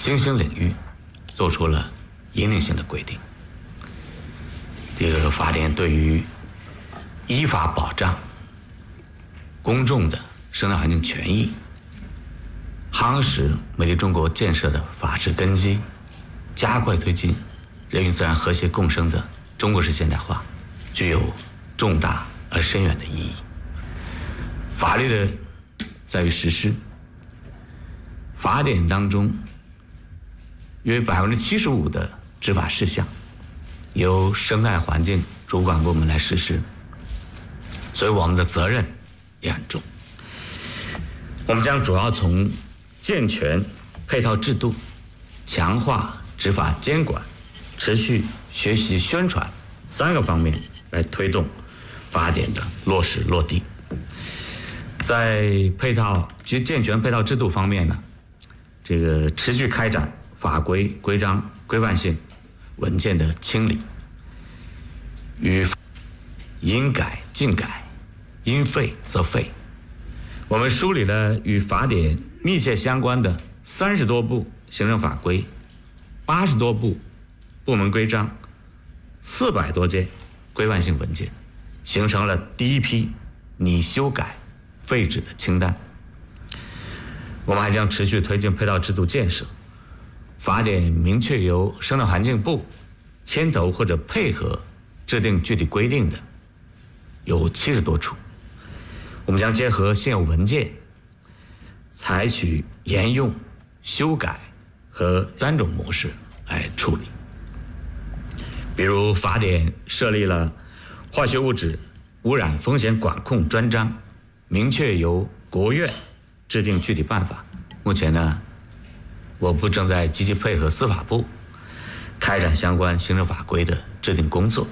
新兴领域做出了引领性的规定。这个法典对于依法保障公众的生态环境权益，夯实美丽中国建设的法治根基，加快推进人与自然和谐共生的中国式现代化，具有重大而深远的意义。法律的在于实施，法典当中约75%的执法事项由生态环境主管部门来实施，所以我们的责任也很重。我们将主要从健全配套制度、强化执法监管、持续学习宣传3个方面来推动法典的落实落地。在健全配套制度方面呢，这个持续开展法规规章规范性文件的清理，与应改尽改，应废则废。我们梳理了与法典密切相关的30多部行政法规、80多部部门规章、400多件规范性文件，形成了第一批拟修改废止的清单。我们还将持续推进配套制度建设，法典明确由生态环境部牵头或者配合制定具体规定的有70多处。我们将结合现有文件，采取沿用、修改和3种模式来处理。比如法典设立了化学物质污染风险管控专章，明确由国务院制定具体办法。目前呢，我部正在积极配合司法部开展相关行政法规的制定工作。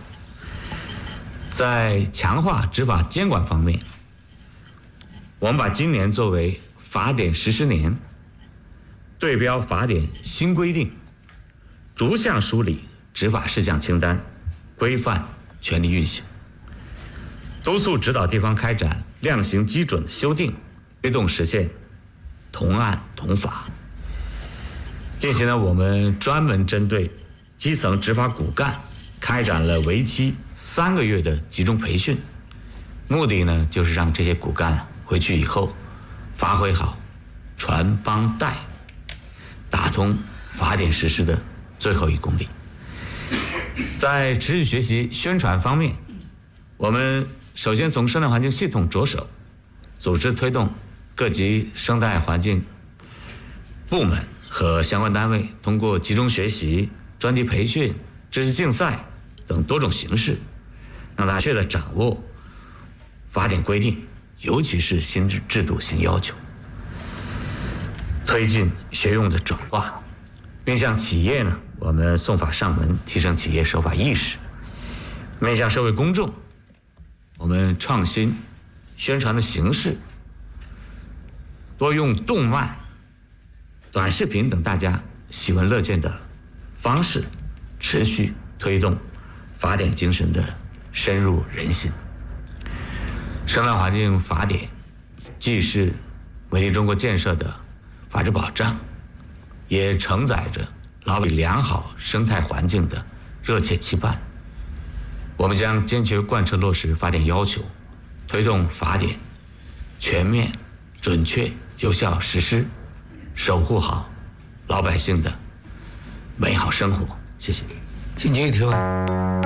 在强化执法监管方面，我们把今年作为法典实施年，对标法典新规定，逐项梳理执法事项清单，规范权力运行，督促指导地方开展量刑基准的修订，推动实现同案同法。近期呢，我们专门针对基层执法骨干开展了为期3个月的集中培训，目的呢就是让这些骨干回去以后发挥好传帮带，打通法典实施的最后1公里。在持续学习宣传方面，我们首先从生态环境系统着手，组织推动各级生态环境部门和相关单位通过集中学习、专题培训、知识竞赛等多种形式，让大家确切地掌握法典规定，尤其是新制度新要求，推进学用的转化。面向企业呢，我们送法上门，提升企业守法意识；面向社会公众，我们创新宣传的形式，多用动漫、短视频等大家喜闻乐见的方式，持续推动法典精神的深入人心。生态环境法典既是美丽中国建设的法治保障，也承载着牢记良好生态环境的热切期盼。我们将坚决贯彻落实法典要求，推动法典全面、准确、有效实施，守护好老百姓的美好生活。谢谢。 请继续提问。